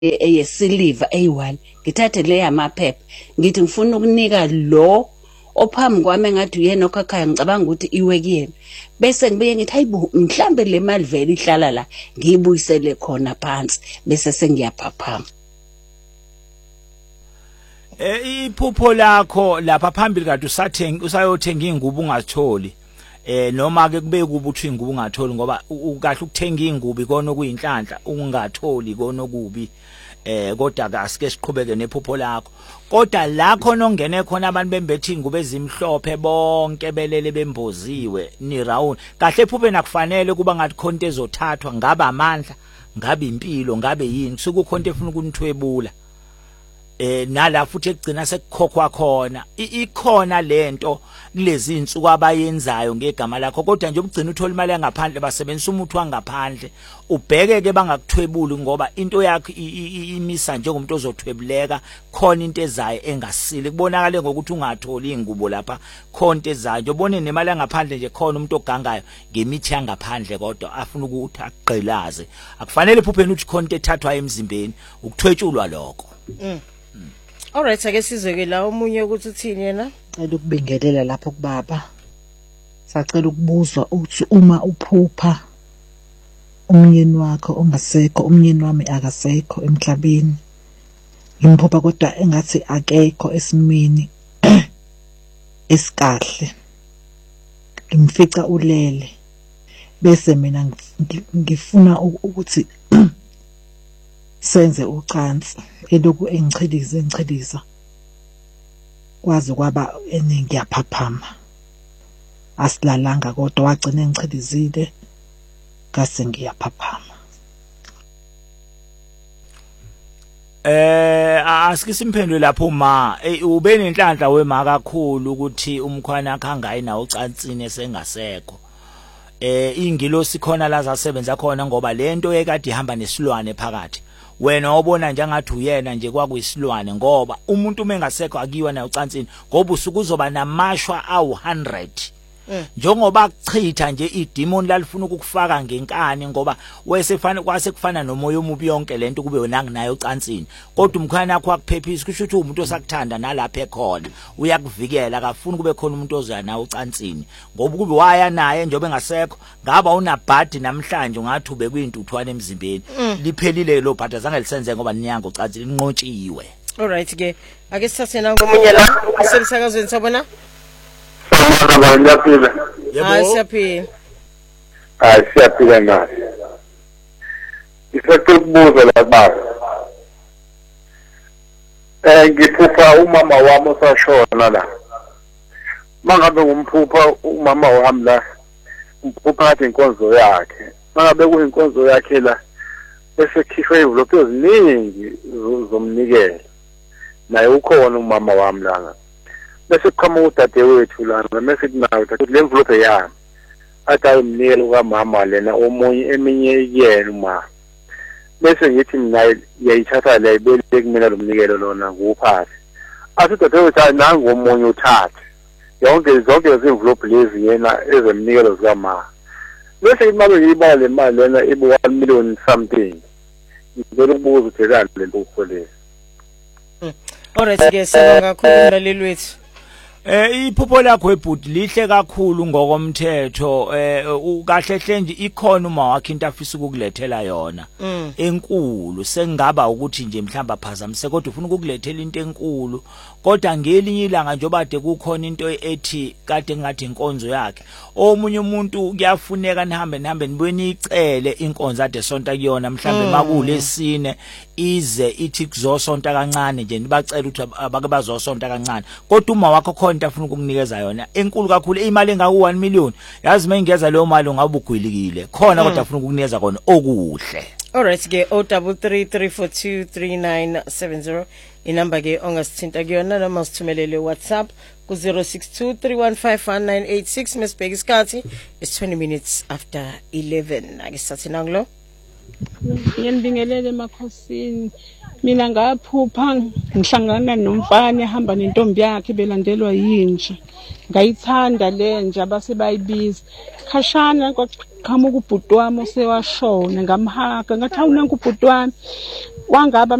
eyesiliva eyi1 ngithathe le yamaphepha ngithi ngifuna ukunika lo ophambi kwami engathi uyena okhakhaya ngicabanga ukuthi iwe kuyena bese ngibuye ngithi hayibo mhlambe le mali vele ihlala la ngiyibuyisele khona phansi bese sengiyaphaphama. Iphupho lakho lapha phambili kade usayothenga ingubo ungatholi noma ke kube kuba uthi ingubo ungatholi ngoba ukahle ukuthenga ingubo ikona okuyinhlanhla ungatholi ikona okubi kodwa ke asike siqhubeke nephupho lakho kodwa la khona ongene khona abantu bembethi ingubo ezimhlophe bonke belele bemboziwe ni round kahle ephuphe nakufanele kuba ngathi khonto ezothathwa ngaba amandla ngabe impilo ngabe yini kusuka khonto efuna ukunithwebula nala futhi egcina sekukhokhwa khona ikhona lento kulezi insuku abayenzayo ngegama lakho kodwa nje ugcina uthola imali yangaphandle basebenzisa umuthi wangaphandle ubheke ke bangakuthwebuli ngoba into yakho imisa njengomuntu ozothwebuleka khona into ezayo engasile kubonakala ngokuthi ungatholi ingubo lapha khona ezayo ubone nemali yangaphandle nje khona umuntu ogangayo ngemithi yangaphandle kodwa afuna ukuthi aqgqilaze akufanele iphupheni uthi khona ethathwa emzimbeni ukuthwetshulwa lokho. Alright, ake sizeke la omunye ukuthi uthini yena? Cela ukubingelela lapho kubaba. Sacela ukubuzwa ukuthi uma uphupha umyeni wakho ongasekho, umyeni wami akasekho emhlabeni. Ngimphupha kodwa engathi akekho esimini esikahle. Ngimfica ulele. Bese mina ngifuna ukuthi senze ucansi eloku engichiliza kwazi kwaba ngiyaphaphama asilalanga kodwa wagcina engichilizile ngase ngiyaphaphama. Asike simphendule lapho ma ube nenhlanhla wema kakhulu ukuthi umkhwana akhangayi nawo ucansini esengasekho ingilosi khona la zasebenza khona ngoba lento ekade ihamba nesilwane phakathi wena ubona nje ngathi uyena nje kwakuyisilwane ngoba umuntu mengasekho akiwa nayo ucansini ngoba usukuzoba namashwa awu100 njengoba kuchitha nje idemon lalifuna ukukufaka ngenkani ngoba wesefana kwase kufana nomoya omubi yonke lento kube wena nginayo ucansini kodwa umkhwana wakho akuphephisa kusho ukuthi umuntu osakuthanda nalapha ekhona uyakuvikela akafuni kube khona umuntu ozoya nawo ucansini ngoba kube waya naye njengoba engasekho ngaba unabhadi namhlanje ungathi ube kuyintuthwane emzimbeni liphelile lo bhadi azange lisenze ngoba ninyanga ucansini linqotshiwe. Alright ke ake sithathe na ngomunye la asemsakazweni sabona. Siyaphila. Siyaphila. Siyaphila na. Isekubuza la baba. Ngiphupha umama wami osashona la. Mangabe ngumphupha umama wami la. Umphupha ngathi inkonzo yakhe. Mangabe kuyinkonzo yakhe la bese khishwe envelope eziningi zomnikelo. Naye ukhona umama wami la. Bese kukhama udadewethu lana bese kunayo ukuthi le envelope yami athi ayimnikele ukamama lena omunye eminye yena uma bese ngithi mina yayithatha la ibele kumina lo mnikelo lona nguphathi athi udadewethu nangu omunye uthathe zonke lezi envelope lezi yena ezemnikelo zikamama bese imali yibala le mali lena ibu 1 million something ngicela ukubuza ukuthi lana lento ukholeza. Alright ke sibonga kakhulu umlaleli wethu. Iphupho lakho ebhuti lihle kakhulu ngokomthetho ukahlehle nje ikhona uma wakhe into afisa ukukulethela yona enkulu sengaba ukuthi nje mhlamba phazamise kodwa ufuna ukukulethela into enkulu kodwa ngelinye ilanga njoba ade kukhona into ethi kade ngathi inkonzo yakhe omunye umuntu kuyafuneka nihambe nibone icele inkonzo ade sonta kuyona mhlambe makulesine ize ithi kuzosonta kancane nje nibacela ukuthi abake bazosonta kancane kodwa uma wakho khona into afuna ukukunikeza yona enkulu kakhulu imali engaku 1 million yazi mengeza leyo mali ungabe ugwilikile khona kodwa afuna ukukunikeza khona okuhle. Alright ke 0333423970 inamba ke ongasithinta kuyona noma usithumelele WhatsApp ku 0623151986 mesibheka isikhathi is 20 minutes after 11 ake sathi nangulo. Ngiyabingelela emakhosini mina ngaphupha ngihlangana nomfana ehamba nentombi yakhe belandelwa yinja ngayithanda lenja base bayibiza khashana kwaqhamuka ubhuti wami osewashona ngamhaga ngathi awunanku ubhuti wami wangaba